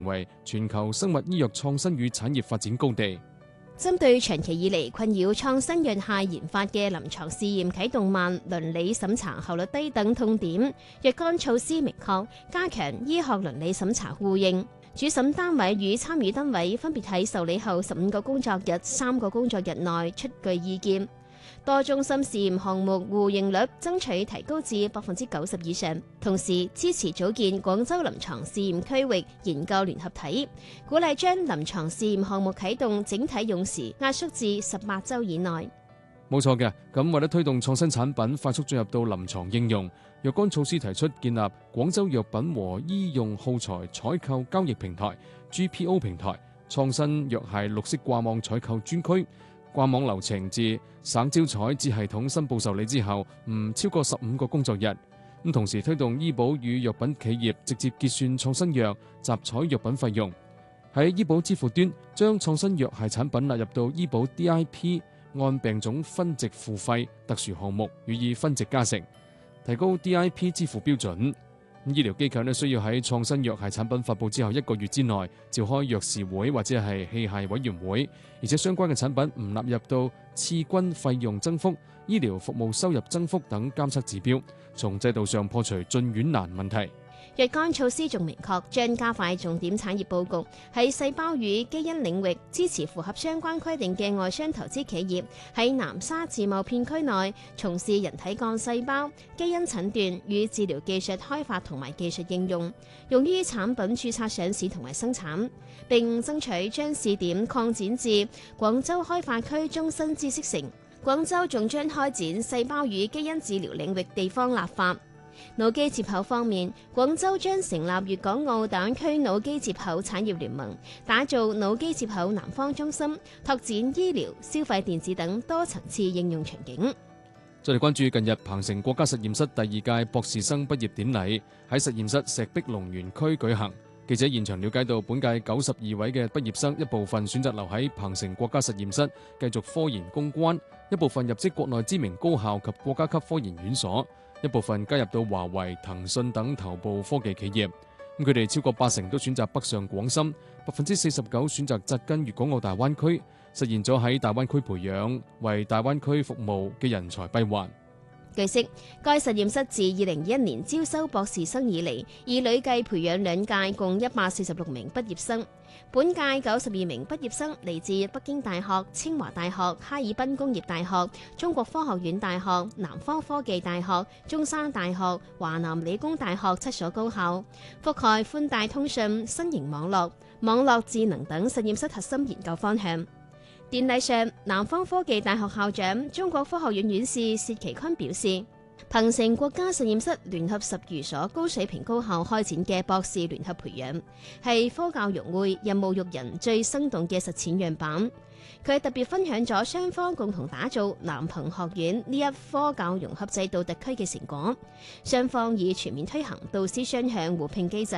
為全球生物醫藥創新與產業發展高地。 針對長期以嚟困擾創新藥械研發嘅臨床試驗啟動慢、倫理審查效率低等痛點，若干措施明確，加強醫學倫理審查互認。主審單位與參與單位分別喺受理後15個工作日、3個工作日內出具意見。多中心試驗項目互認率爭取提高至90%以上，同時支持組建廣州臨床試驗區域研究聯合體，鼓勵將臨床試驗項目啟動整體用時壓縮至18週以內。 冇錯嘅，咁為咗推動創新產品快速進入到臨床應用，若干措施提出建立廣州藥品和醫用耗材採購交易平台 GPO 平台、創新藥械綠色掛網採購專區。掛網流程自省招採至系統申報受理之後，唔超過15個工作日。咁同時推動醫保與藥品企業直接結算創新藥集採藥品費用。喺醫保支付端，將創新藥械產品納入到醫保 DIP 按病種分值付費特殊項目，予以分值加成，提高 DIP 支付標準。醫療機構呢需要喺創新藥械產品發佈之後1個月之內召開藥事會或者係器械委員會，而且相關嘅產品唔納入到次均費用增幅、醫療服務收入增幅等監測指標，從制度上破除進院難問題。 若干措施仲明確將加快重點產業佈局，喺細胞與基因領域支持符合相關規定嘅外商投資企業喺南沙自貿片區內從事人體幹細胞、基因診斷與治療技術開發同埋技術應用，用於產品註冊上市同埋生產，並爭取將試點擴展至廣州開發區中心知識城。廣州仲將開展細胞與基因治療領域地方立法。腦機接口方面，廣州將成立粵港澳大灣區腦機接口產業聯盟，打造腦機接口南方中心，拓展醫療、消費電子等多層次應用場景。 再嚟關注近日鵬城國家實驗室第2屆博士生畢業典禮喺實驗室石壁龍園區舉行。記者現場了解到，本屆92位嘅畢業生，一部分選擇留喺鵬城國家實驗室繼續科研攻關，一部分入職國內知名高校及國家級科研院所，一部分加入到華為、騰訊等頭部科技企業。咁佢哋超過80%都選擇北上廣深，49%選擇扎根粵港澳大灣區，實現咗喺大灣區培養、為大灣區服務嘅人才閉環。 據悉，該實驗室自2021年招收博士生以嚟，已累計培養2屆共146名畢業生。本屆92名畢業生嚟自北京大學、清華大學、哈爾濱工業大學、中國科學院大學、南方科技大學、中山大學、華南理工大學7所高校，覆蓋寬帶通訊、新型網絡、網絡智能等實驗室核心研究方向。典禮上，南方科技大學校長、中國科學院院士薛其坤表示，鵬城國家實驗室聯合10餘所高水平高校開展嘅博士聯合培養，係科教融會、任務育人最生動嘅實踐樣板。佢特別分享咗雙方共同打造南鵬學院呢一科教融合制度特區嘅成果。雙方已全面推行導師雙向互聘機制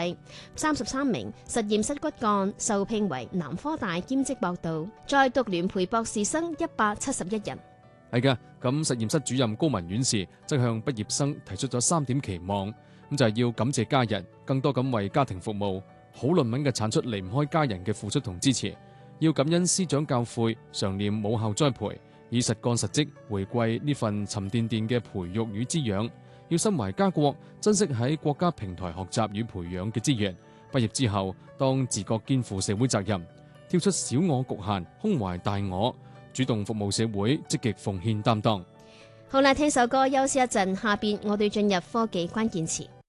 ，33名實驗室骨幹受聘為南科大兼職博導，在讀聯培博士生171人。 係嘅，咁實驗室主任高文院士則向畢業生提出咗3點期望，咁就係要感謝家人，更多咁為家庭服務，好論文嘅產出離唔開家人嘅付出同支持。要感恩師長教誨，常念母校栽培，以實幹實績回饋呢份沉甸甸嘅培育與滋養。要心懷家國，珍惜喺國家平台學習與培養嘅資源。畢業之後，當自覺肩負社會責任，跳出小我局限，胸懷大我，主動服務社會，積極奉獻擔當。 好啦，聽首歌休息一陣，下邊我哋進入科技關鍵詞。